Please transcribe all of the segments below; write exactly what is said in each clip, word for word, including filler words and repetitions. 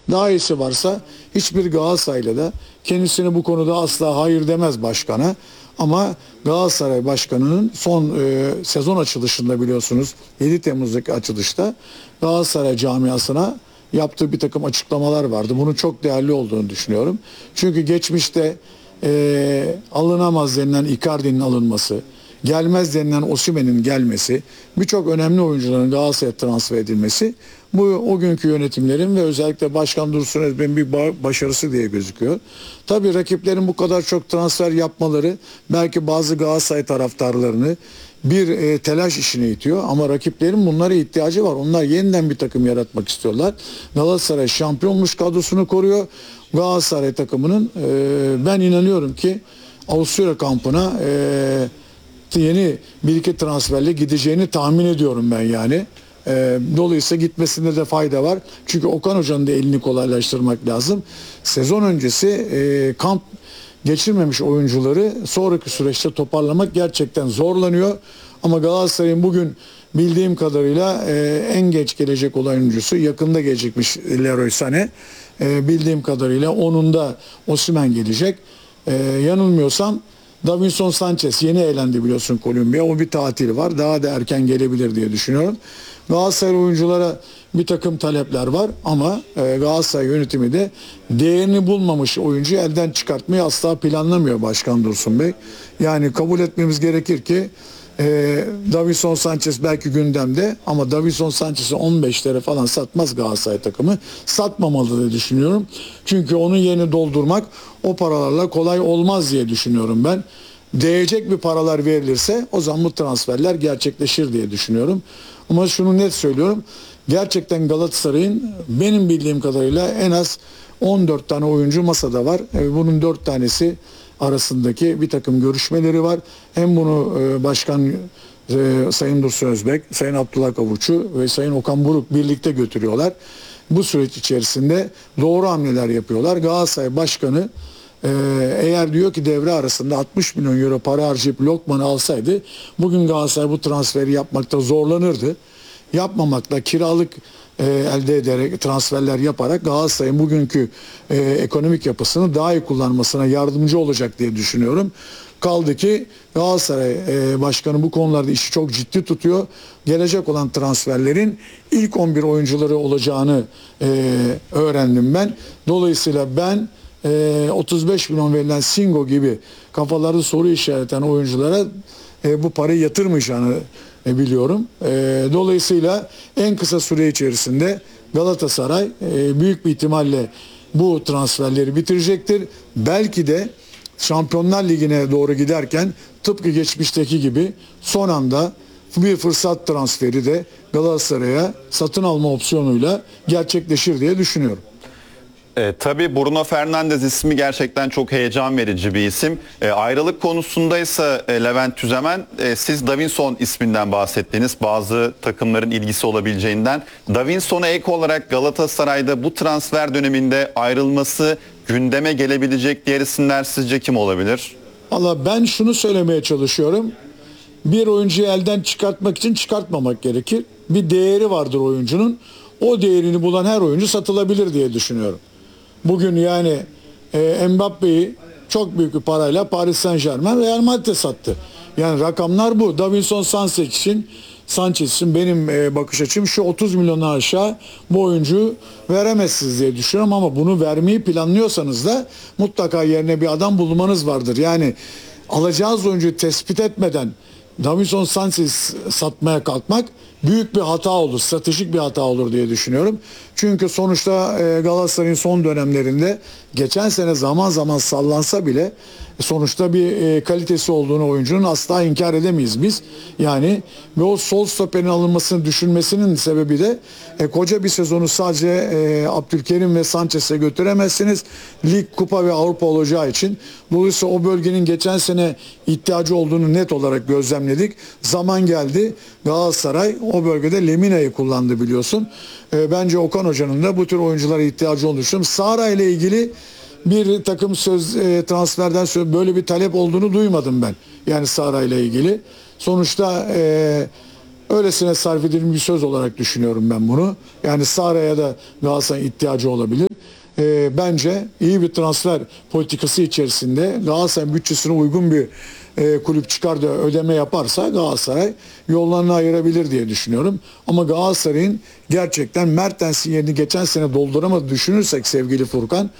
Daha iyisi varsa hiçbir Galatasaraylı da kendisini bu konuda asla hayır demez başkana. Ama Galatasaray Başkanı'nın son e, sezon açılışında biliyorsunuz yedi Temmuz'daki açılışta Galatasaray camiasına yaptığı bir takım açıklamalar vardı. Bunun çok değerli olduğunu düşünüyorum. Çünkü geçmişte e, alınamaz denilen Icardi'nin alınması, gelmez denilen Osimhen'in gelmesi, birçok önemli oyuncuların Galatasaray'a transfer edilmesi bu o günkü yönetimlerin ve özellikle Başkan Dursun Özbek'in bir başarısı diye gözüküyor. Tabii rakiplerin bu kadar çok transfer yapmaları belki bazı Galatasaray taraftarlarını bir e, telaş işine itiyor ama rakiplerin bunlara ihtiyacı var. Onlar yeniden bir takım yaratmak istiyorlar. Galatasaray şampiyonmuş kadrosunu koruyor. Galatasaray takımının e, ben inanıyorum ki Avusturya kampına e, yeni bir iki transferle gideceğini tahmin ediyorum ben yani. E, dolayısıyla gitmesinde de fayda var. Çünkü Okan Hoca'nın da elini kolaylaştırmak lazım. Sezon öncesi e, kamp geçirmemiş oyuncuları sonraki süreçte toparlamak gerçekten zorlanıyor. Ama Galatasaray'ın bugün bildiğim kadarıyla e, en geç gelecek olan oyuncusu yakında gelecekmiş Leroy Sané. E, bildiğim kadarıyla onun da Osimhen gelecek. E, yanılmıyorsam Davinson Sanchez yeni eğlendi biliyorsun Kolombiya. O bir tatili var. Daha da erken gelebilir diye düşünüyorum. Galatasaray oyunculara bir takım talepler var ama e, Galatasaray yönetimi de değerini bulmamış oyuncuyu elden çıkartmayı asla planlamıyor Başkan Dursun Bey. Yani kabul etmemiz gerekir ki e, Davinson Sanchez belki gündemde ama Davinson Sanchez'i on beşlere falan satmaz Galatasaray takımı. Satmamalı diye düşünüyorum. Çünkü onun yerini doldurmak o paralarla kolay olmaz diye düşünüyorum ben. Değecek bir paralar verilirse o zaman bu transferler gerçekleşir diye düşünüyorum. Ama şunu net söylüyorum. Gerçekten Galatasaray'ın benim bildiğim kadarıyla en az on dört tane oyuncu masada var. Bunun dört tanesi arasındaki bir takım görüşmeleri var. Hem bunu Başkan Sayın Dursun Özbek, Sayın Abdullah Kavukçu ve Sayın Okan Buruk birlikte götürüyorlar. Bu süreç içerisinde doğru hamleler yapıyorlar. Galatasaray Başkanı eğer diyor ki devre arasında altmış milyon euro para harcayıp Lokman'ı alsaydı bugün Galatasaray bu transferi yapmakta zorlanırdı. Yapmamakla kiralık e, elde ederek transferler yaparak Galatasaray'ın bugünkü e, ekonomik yapısını daha iyi kullanmasına yardımcı olacak diye düşünüyorum. Kaldı ki Galatasaray e, Başkanı bu konularda işi çok ciddi tutuyor. Gelecek olan transferlerin ilk on bir oyuncuları olacağını e, öğrendim ben. Dolayısıyla ben e, otuz beş milyon verilen Singo gibi kafaları soru işareten oyunculara e, bu parayı yatırmayacağını e, biliyorum. E, dolayısıyla en kısa süre içerisinde Galatasaray e, büyük bir ihtimalle bu transferleri bitirecektir. Belki de Şampiyonlar Ligi'ne doğru giderken tıpkı geçmişteki gibi son anda bir fırsat transferi de Galatasaray'a satın alma opsiyonuyla gerçekleşir diye düşünüyorum. E, tabii Bruno Fernandes ismi gerçekten çok heyecan verici bir isim. E, ayrılık konusundaysa e, Levent Tüzemen, e, siz Davinson isminden bahsettiniz. Bazı takımların ilgisi olabileceğinden. Davinson'a ek olarak Galatasaray'da bu transfer döneminde ayrılması gündeme gelebilecek diğer isimler sizce kim olabilir? Valla ben şunu söylemeye çalışıyorum. Bir oyuncuyu elden çıkartmak için çıkartmamak gerekir. Bir değeri vardır oyuncunun. O değerini bulan her oyuncu satılabilir diye düşünüyorum. Bugün yani e, Mbappe'yi çok büyük bir parayla Paris Saint-Germain Real Madrid'e sattı. Yani rakamlar bu. Davinson Sanchez için Sanchez için benim e, bakış açım şu: otuz milyondan aşağı bu oyuncuyu veremezsiniz diye düşünüyorum ama bunu vermeyi planlıyorsanız da mutlaka yerine bir adam bulmanız vardır. Yani alacağınız oyuncuyu tespit etmeden Davinson Sanchez satmaya kalkmak büyük bir hata olur, stratejik bir hata olur diye düşünüyorum. Çünkü sonuçta e, Galatasaray'ın son dönemlerinde geçen sene zaman zaman sallansa bile sonuçta bir e, kalitesi olduğunu oyuncunun asla inkar edemeyiz biz. Yani ve o sol stoperin alınmasını düşünmesinin sebebi de e, koca bir sezonu sadece e, Abdülkerim ve Sanchez'e götüremezsiniz. Lig, kupa ve Avrupa olacağı için. Dolayısıyla o bölgenin geçen sene ihtiyacı olduğunu net olarak gözlemledik. Zaman geldi. Galatasaray o bölgede Lemina'yı kullandı biliyorsun. E, bence Okan Hoca'nın da bu tür oyunculara ihtiyacı olduğunu düşünüyorum. Sara ile ilgili bir takım söz e, transferden söz, böyle bir talep olduğunu duymadım ben. Yani Sara ile ilgili. Sonuçta e, öylesine sarf edilmiş bir söz olarak düşünüyorum ben bunu. Yani Sara'ya da Galatasaray'ın ihtiyacı olabilir. e, bence iyi bir transfer politikası içerisinde Galatasaray bütçesine uygun bir e, kulüp çıkar da ödeme yaparsa Galatasaray yollarını ayırabilir diye düşünüyorum. Ama Galatasaray'ın gerçekten Mertens'in yerini geçen sene dolduramadı düşünürsek sevgili Furkan,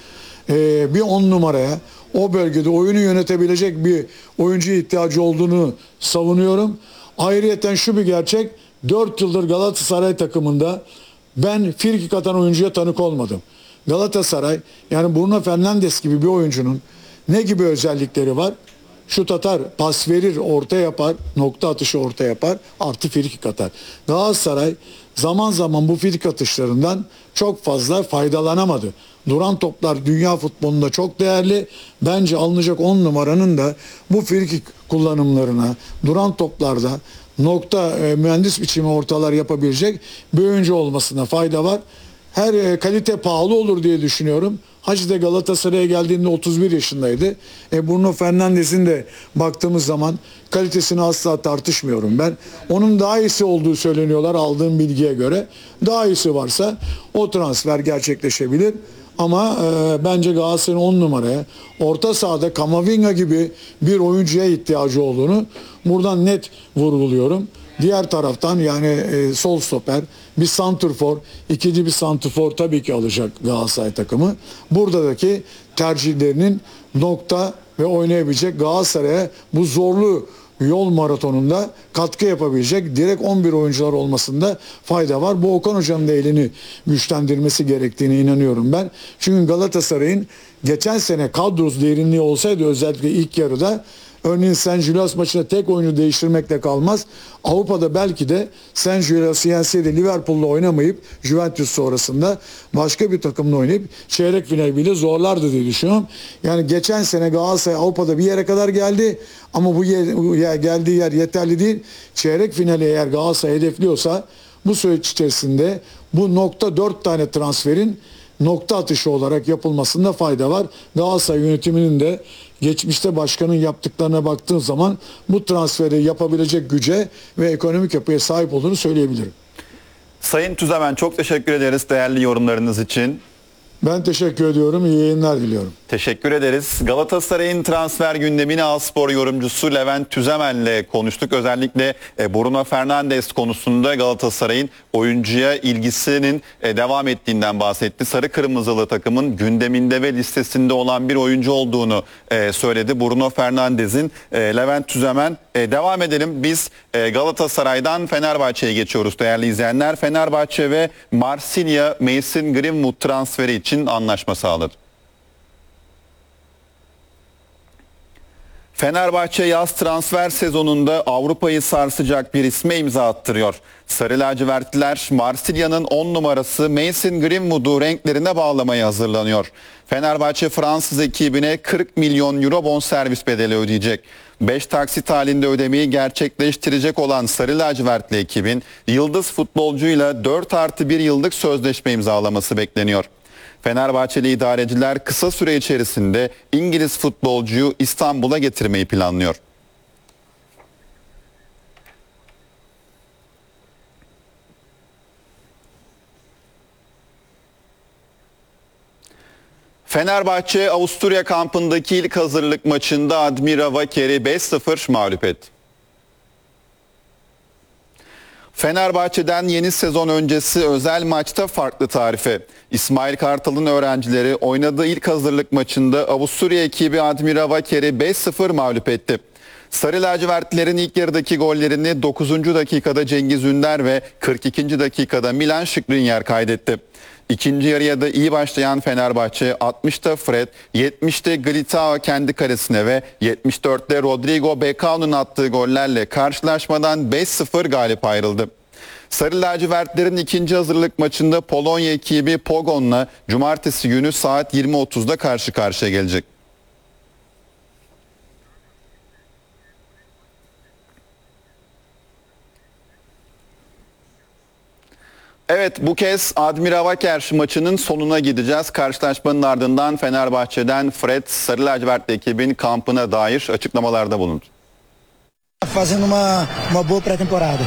e, bir on numaraya o bölgede oyunu yönetebilecek bir oyuncuya ihtiyacı olduğunu savunuyorum. Ayrıyeten şu bir gerçek, dört yıldır Galatasaray takımında ben frikik atan oyuncuya tanık olmadım. Galatasaray, yani Bruno Fernandes gibi bir oyuncunun ne gibi özellikleri var? Şut atar, pas verir, orta yapar, nokta atışı orta yapar, artı frikik atar. Galatasaray zaman zaman bu frikik atışlarından çok fazla faydalanamadı. Duran toplar dünya futbolunda çok değerli. Bence alınacak on numaranın da bu frikik kullanımlarına, duran toplarda nokta e, mühendis biçimi ortalar yapabilecek bir oyuncu olmasına fayda var. Her e, kalite pahalı olur diye düşünüyorum. Hacı de Galatasaray'a geldiğinde otuz bir yaşındaydı. E, Bruno Fernandes'in de baktığımız zaman kalitesini asla tartışmıyorum ben. Onun daha iyisi olduğu söyleniyorlar aldığım bilgiye göre. Daha iyisi varsa o transfer gerçekleşebilir. Ama e, bence Galatasaray'ın on numaraya, orta sahada Kamavinga gibi bir oyuncuya ihtiyacı olduğunu buradan net vurguluyorum. Diğer taraftan yani e, sol stoper, bir santrfor, ikinci bir santrfor tabii ki alacak Galatasaray takımı. Buradaki tercihlerinin nokta ve oynayabilecek Galatasaray'a bu zorlu yol maratonunda katkı yapabilecek direkt on bir oyuncular olmasında fayda var. Bu Okan Hoca'nın da elini güçlendirmesi gerektiğine inanıyorum ben. Çünkü Galatasaray'ın geçen sene kadrosu derinliği olsaydı özellikle ilk yarıda örneğin Saint Gilloise maçında tek oyuncu değiştirmekle kalmaz. Avrupa'da belki de Saint Gilloise'ı yenseydi Liverpool'la oynamayıp Juventus sonrasında başka bir takımla oynayıp çeyrek final bile zorlardı diye düşünüyorum. Yani geçen sene Galatasaray Avrupa'da bir yere kadar geldi ama bu yer, geldiği yer yeterli değil. Çeyrek finali eğer Galatasaray hedefliyorsa bu süreç içerisinde bu nokta dört tane transferin nokta atışı olarak yapılmasında fayda var. Galatasaray yönetiminin de geçmişte başkanın yaptıklarına baktığın zaman bu transferi yapabilecek güce ve ekonomik yapıya sahip olduğunu söyleyebilirim. Sayın Tüzemen, çok teşekkür ederiz değerli yorumlarınız için. Ben teşekkür ediyorum. İyi yayınlar diliyorum. Teşekkür ederiz. Galatasaray'ın transfer gündemini A-Spor yorumcusu Levent Tüzemen'le konuştuk. Özellikle Bruno Fernandes konusunda Galatasaray'ın oyuncuya ilgisinin devam ettiğinden bahsetti. Sarı Kırmızılı takımın gündeminde ve listesinde olan bir oyuncu olduğunu söyledi. Bruno Fernandes'in. Levent Tüzemen, devam edelim. Biz Galatasaray'dan Fenerbahçe'ye geçiyoruz değerli izleyenler. Fenerbahçe ve Marsilya Mason Greenwood transferi için anlaşma sağladı. Fenerbahçe yaz transfer sezonunda Avrupa'yı sarsacak bir isme imza attırıyor. Sarı lacivertliler Marsilya'nın on numarası Mason Greenwood'u renklerine bağlamaya hazırlanıyor. Fenerbahçe Fransız ekibine kırk milyon euro bonservis bedeli ödeyecek. beş taksit halinde ödemeyi gerçekleştirecek olan Sarı lacivertli ekibin yıldız futbolcuyla dört artı bir yıllık sözleşme imzalaması bekleniyor. Fenerbahçeli idareciler kısa süre içerisinde İngiliz futbolcuyu İstanbul'a getirmeyi planlıyor. Fenerbahçe Avusturya kampındaki ilk hazırlık maçında Admira Waker'i beş sıfır mağlup etti. Fenerbahçe'den yeni sezon öncesi özel maçta farklı tarife. İsmail Kartal'ın öğrencileri oynadığı ilk hazırlık maçında Avusturya ekibi Admira Waker'i beş sıfır mağlup etti. Sarı lacivertlilerin ilk yarıdaki gollerini dokuzuncu dakikada Cengiz Ünder ve kırk ikinci dakikada Milan Skriniar kaydetti. İkinci yarıya da iyi başlayan Fenerbahçe altmışta Fred, yetmişte Glitao kendi kalesine ve yetmiş dörtte Rodrigo Becao'nun attığı gollerle karşılaşmadan beş sıfır galip ayrıldı. Sarı lacivertlerin ikinci hazırlık maçında Polonya ekibi Pogon'la cumartesi günü saat yirmi otuzda karşı karşıya gelecek. Evet, bu kez Admira Waker maçının sonuna gideceğiz. Karşılaşmanın ardından Fenerbahçe'den Fred Sarı lacivertli ekibin kampına dair açıklamalarda bulundu. Fazendo uma, uma boa pré-temporada.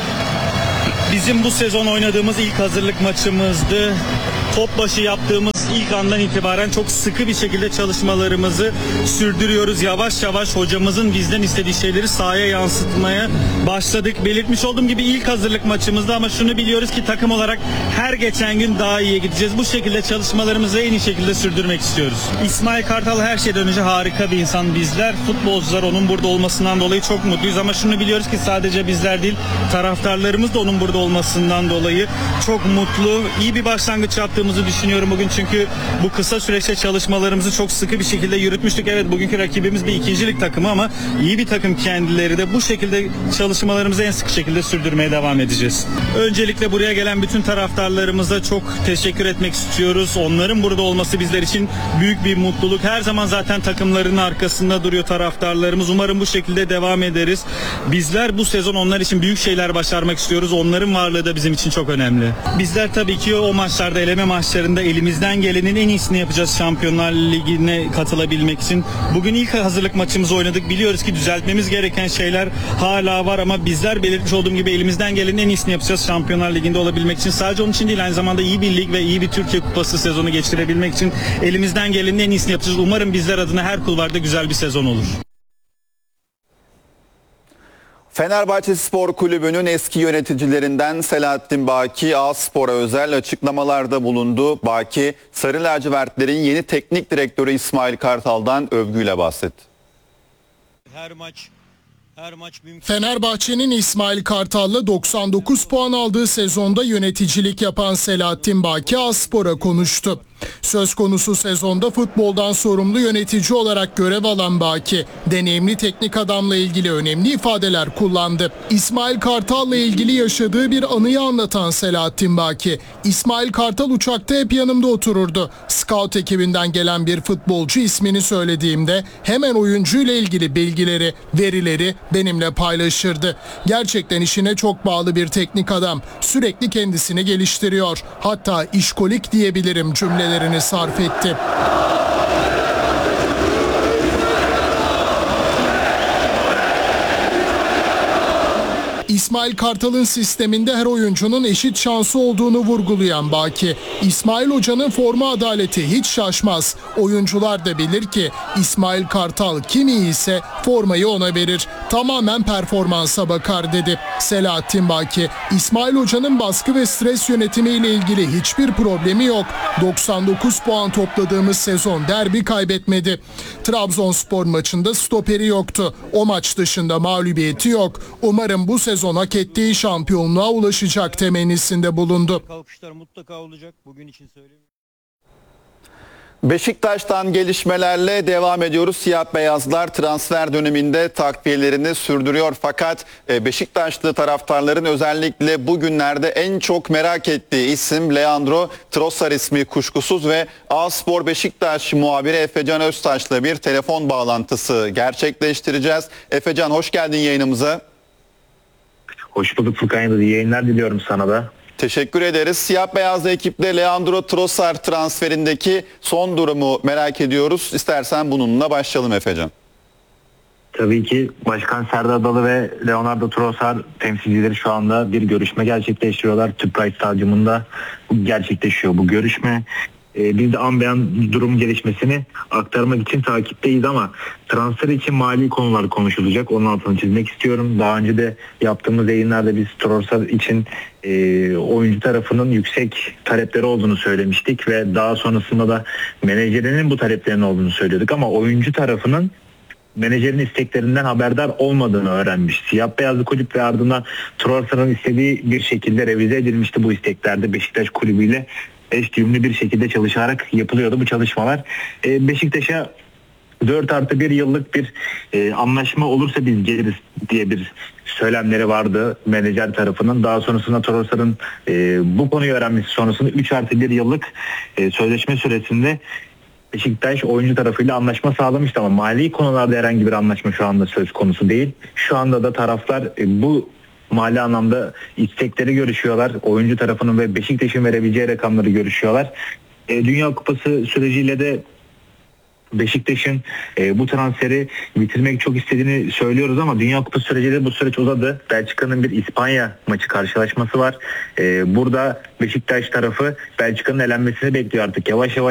Bizim bu sezon oynadığımız ilk hazırlık maçımızdı. Top başı yaptığımız ilk andan itibaren çok sıkı bir şekilde çalışmalarımızı sürdürüyoruz. Yavaş yavaş hocamızın bizden istediği şeyleri sahaya yansıtmaya başladık. Belirtmiş olduğum gibi ilk hazırlık maçımızda, ama şunu biliyoruz ki takım olarak her geçen gün daha iyiye gideceğiz. Bu şekilde çalışmalarımızı en iyi şekilde sürdürmek istiyoruz. İsmail Kartal her şeyden önce harika bir insan. Bizler futbolcular onun burada olmasından dolayı çok mutluyuz, ama şunu biliyoruz ki sadece bizler değil, taraftarlarımız da onun burada olmasından dolayı çok mutlu. İyi bir başlangıç yaptığımızı düşünüyorum bugün, çünkü bu kısa süreçte çalışmalarımızı çok sıkı bir şekilde yürütmüştük. Evet, bugünkü rakibimiz bir ikincilik takımı, ama iyi bir takım kendileri de. Bu şekilde çalışmalarımızı en sıkı şekilde sürdürmeye devam edeceğiz. Öncelikle buraya gelen bütün taraftarlarımıza çok teşekkür etmek istiyoruz. Onların burada olması bizler için büyük bir mutluluk. Her zaman zaten takımların arkasında duruyor taraftarlarımız. Umarım bu şekilde devam ederiz. Bizler bu sezon onlar için büyük şeyler başarmak istiyoruz. Onların varlığı da bizim için çok önemli. Bizler tabii ki o maçlarda, eleme maçlarında elimizden gelenin en iyisini yapacağız Şampiyonlar Ligi'ne katılabilmek için. Bugün ilk hazırlık maçımızı oynadık. Biliyoruz ki düzeltmemiz gereken şeyler hala var, ama bizler belirtmiş olduğum gibi elimizden gelenin en iyisini yapacağız Şampiyonlar Ligi'nde olabilmek için. Sadece onun için değil, aynı zamanda iyi bir lig ve iyi bir Türkiye Kupası sezonu geçirebilmek için elimizden gelenin en iyisini yapacağız. Umarım bizler adına her kulvarda güzel bir sezon olur. Fenerbahçe Spor Kulübü'nün eski yöneticilerinden Selahattin Baki, A-Spor'a özel açıklamalarda bulundu. Baki, Sarı Lacivertlerin yeni teknik direktörü İsmail Kartal'dan övgüyle bahsetti. Her maç Her maç mümkün. Fenerbahçe'nin İsmail Kartal'la doksan dokuz puan aldığı sezonda yöneticilik yapan Selahattin Baki A-Spor'a konuştu. Söz konusu sezonda futboldan sorumlu yönetici olarak görev alan Baki, deneyimli teknik adamla ilgili önemli ifadeler kullandı. İsmail Kartal'la ilgili yaşadığı bir anıyı anlatan Selahattin Baki, İsmail Kartal uçakta hep yanımda otururdu. Scout ekibinden gelen bir futbolcu ismini söylediğimde hemen oyuncuyla ilgili bilgileri, verileri benimle paylaşırdı. Gerçekten işine çok bağlı bir teknik adam. Sürekli kendisini geliştiriyor. Hatta işkolik diyebilirim cümleleri sarf etti. İsmail Kartal'ın sisteminde her oyuncunun eşit şansı olduğunu vurgulayan Baki, İsmail Hoca'nın forma adaleti hiç şaşmaz. Oyuncular da bilir ki İsmail Kartal kim iyiyse formayı ona verir. Tamamen performansa bakar dedi. Selahattin Baki, İsmail Hoca'nın baskı ve stres yönetimiyle ilgili hiçbir problemi yok. doksan dokuz puan topladığımız sezon derbi kaybetmedi. Trabzonspor maçında stoperi yoktu. O maç dışında mağlubiyeti yok. Umarım bu sezon hak ettiği şampiyonluğa ulaşacak temennisinde bulundu. Kalkışlar mutlaka olacak. Bugün için söylemiyorum. Beşiktaş'tan gelişmelerle devam ediyoruz. Siyah beyazlar transfer döneminde takviyelerini sürdürüyor. Fakat Beşiktaşlı taraftarların özellikle bugünlerde en çok merak ettiği isim Leandro Trossard ismi kuşkusuz ve A-Spor Beşiktaş muhabiri Efecan Öztaş'la bir telefon bağlantısı gerçekleştireceğiz. Efecan, hoş geldin yayınımıza. Hoş bulduk Furkan Yıldız. İyi yayınlar diliyorum sana da. Teşekkür ederiz. Siyah beyazlı ekiple Leandro Trossard transferindeki son durumu merak ediyoruz. İstersen bununla başlayalım Efecan. Tabii ki Başkan Serdar Adalı ve Leonardo Trossard temsilcileri şu anda bir görüşme gerçekleştiriyorlar. Tüpraş Stadyumunda gerçekleşiyor bu görüşme. Ee, biz de an beyan durum gelişmesini aktarmak için takipteyiz, ama transfer için mali konular konuşulacak. Onun altını çizmek istiyorum. Daha önce de yaptığımız yayınlarda biz Trossard için e, oyuncu tarafının yüksek talepleri olduğunu söylemiştik ve daha sonrasında da menajerinin bu taleplerinin olduğunu söylüyorduk, ama oyuncu tarafının menajerin isteklerinden haberdar olmadığını öğrenmiş. Siyah beyazlı kulüp ve ardından Trossard'ın istediği bir şekilde revize edilmişti bu isteklerde. Beşiktaş kulübüyle eş düğümlü bir şekilde çalışarak yapılıyordu bu çalışmalar. Ee, Beşiktaş'a dört artı bir yıllık bir e, anlaşma olursa biz geliriz diye bir söylemleri vardı menajer tarafının. Daha sonrasında Trossard'ın e, bu konuyu öğrenmesi sonrasında üç artı bir yıllık e, sözleşme süresinde Beşiktaş oyuncu tarafıyla anlaşma sağlamıştı, ama mali konularda herhangi bir anlaşma şu anda söz konusu değil. Şu anda da taraflar e, bu mali anlamda istekleri görüşüyorlar. Oyuncu tarafının ve Beşiktaş'ın verebileceği rakamları görüşüyorlar. E, Dünya Kupası süreciyle de Beşiktaş'ın e, bu transferi bitirmek çok istediğini söylüyoruz, ama Dünya Kupası süreciyle bu süreç uzadı. Belçika'nın bir İspanya maçı karşılaşması var. E, burada Beşiktaş tarafı Belçika'nın elenmesini bekliyor artık. Yavaş yavaş